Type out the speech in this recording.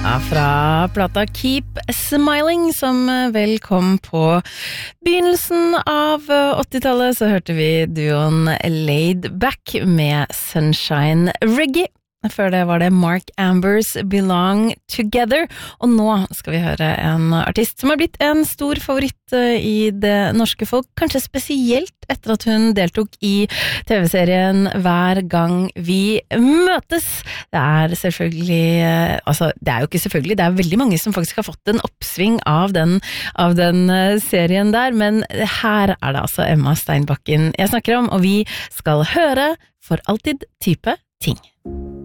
Ja, fra plata Keep Smiling, som vel kom på begynnelsen av 80-tallet, så hørte vi duoen Laid Back med Sunshine Reggae. Før det var det Mark Ambers Belong Together, og nå skal vi høre en artist som har blitt en stor favoritt i det norske folk, kanskje spesielt etter at hun deltok i TV-serien Hver gang vi møtes. Det er selvfølgelig, det er jo ikke selvfølgelig, det er veldig mange som faktisk har fått en oppsving av den serien der, men her er det altså Emma Steinbakken jeg snakker om, og vi skal høre For alltid type ting.